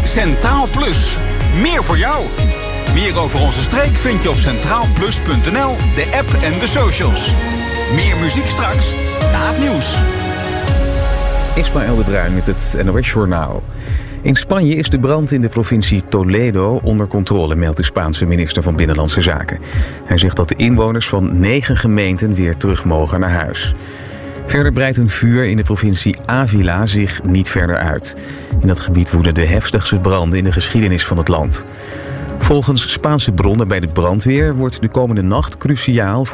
Centraal Plus. Meer voor jou. Meer over onze streek vind je op centraalplus.nl, de app en de socials. Meer muziek straks na het nieuws. Ismaël de Bruin met het NOS-journaal. In Spanje is de brand in de provincie Toledo onder controle, meldt de Spaanse minister van Binnenlandse Zaken. Hij zegt dat de inwoners van 9 gemeenten weer terug mogen naar huis. Verder breidt een vuur in de provincie Ávila zich niet verder uit. In dat gebied woeden de heftigste branden in de geschiedenis van het land. Volgens Spaanse bronnen bij de brandweer wordt de komende nacht cruciaal